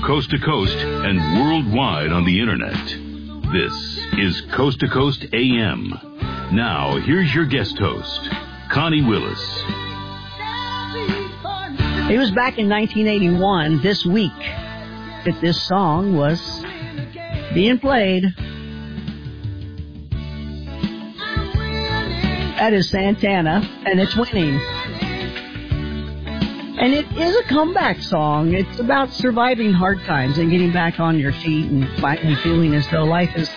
coast to coast and worldwide on the Internet. This is Coast to Coast AM. Now, here's your guest host, Connie Willis. It was back in 1981, this week, that this song was being played. That is Santana, and it's Winning. And it is a comeback song. It's about surviving hard times and getting back on your feet and finally feeling as though life is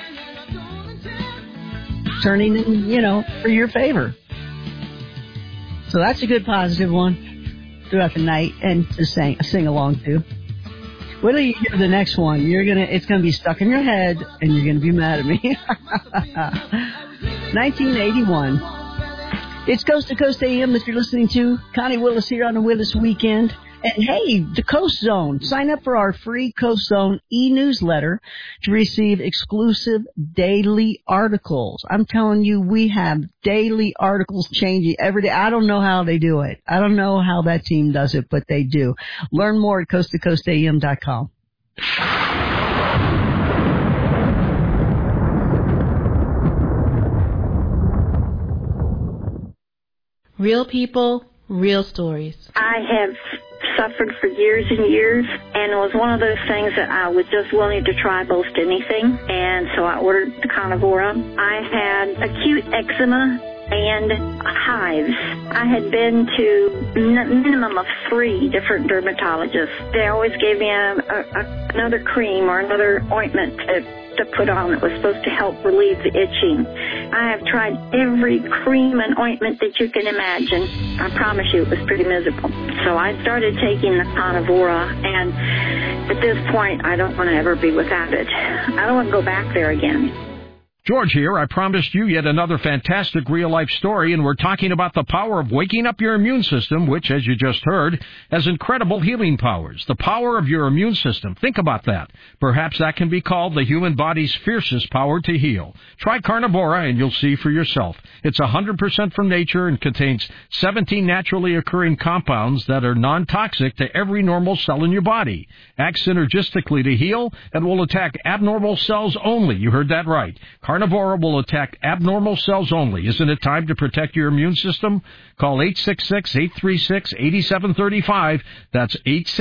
turning in, for your favor. So that's a good positive one throughout the night and to sing along to. Wait till you hear the next one. It's gonna be stuck in your head and you're gonna be mad at me. 1981. It's Coast to Coast AM that you're listening to. Connie Willis here on the Willis Weekend. And hey, the Coast Zone. Sign up for our free Coast Zone e-newsletter to receive exclusive daily articles. I'm telling you, we have daily articles changing every day. I don't know how they do it. I don't know how that team does it, but they do. Learn more at coasttocoastam.com. Real people, real stories. I have suffered for years and years, and it was one of those things that I was just willing to try most anything, and so I ordered the Carnivora. I had acute eczema and hives. I had been to minimum of 3 different dermatologists. They always gave me another cream or another ointment to put on that was supposed to help relieve the itching. I have tried every cream and ointment that you can imagine. I promise you it was pretty miserable. So I started taking the Carnivora, and at this point I don't want to ever be without it. I don't want to go back there again. George here. I promised you yet another fantastic real-life story, and we're talking about the power of waking up your immune system, which, as you just heard, has incredible healing powers. The power of your immune system. Think about that. Perhaps that can be called the human body's fiercest power to heal. Try Carnivora, and you'll see for yourself. It's 100% from nature and contains 17 naturally occurring compounds that are non-toxic to every normal cell in your body. Acts synergistically to heal and will attack abnormal cells only. You heard that right. Carnivora will attack abnormal cells only. Isn't it time to protect your immune system? Call 866-836-8735. That's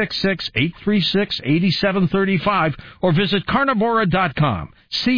866-836-8735. Or visit Carnivora.com.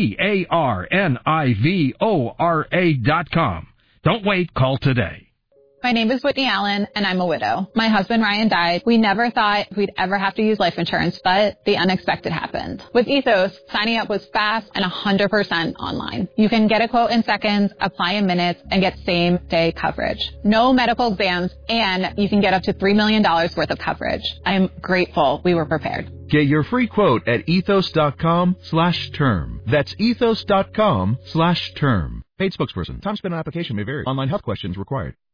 Carnivora.com. Don't wait. Call today. My name is Whitney Allen, and I'm a widow. My husband, Ryan, died. We never thought we'd ever have to use life insurance, but the unexpected happened. With Ethos, signing up was fast and 100% online. You can get a quote in seconds, apply in minutes, and get same-day coverage. No medical exams, and you can get up to $3 million worth of coverage. I'm grateful we were prepared. Get your free quote at ethos.com/term. That's ethos.com/term. Paid spokesperson. Time spent on application may vary. Online health questions required.